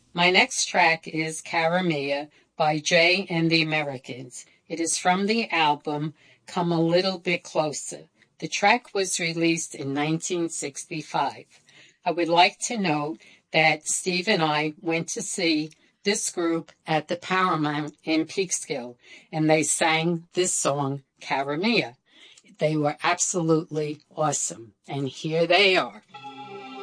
My next track is Cara Mia by Jay and the Americans. It is from the album Come a Little Bit Closer. The track was released in 1965. I would like to note that Steve and I went to see this group at the Paramount in Peekskill, and they sang this song, Cara Mia. They were absolutely awesome, and here they are.